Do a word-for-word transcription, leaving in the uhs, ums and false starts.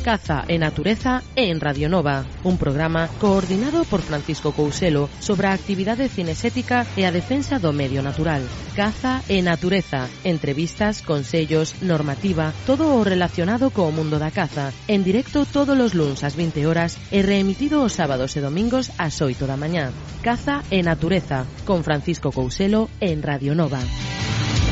Caza e Natureza en Radio Nova, un programa coordinado por Francisco Couselo sobre a actividade cinexética e a defensa do medio natural. Caza e Natureza, entrevistas, consellos, normativa, todo o relacionado co mundo da caza, en directo todos os luns ás vinte horas e reemitido os sábados e domingos ás oito da mañá. Caza e Natureza, con Francisco Couselo en Radio Nova.